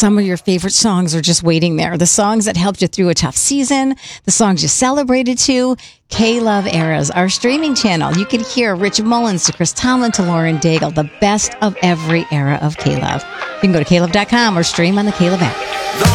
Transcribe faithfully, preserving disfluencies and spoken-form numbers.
some of your favorite songs are just waiting there. The songs that helped you through a tough season, the songs you celebrated to. K-Love Eras, our streaming channel. You can hear Rich Mullins to Chris Tomlin to Lauren Daigle, the best of every era of K-Love. You can go to K Love dot com or stream on the K-Love app.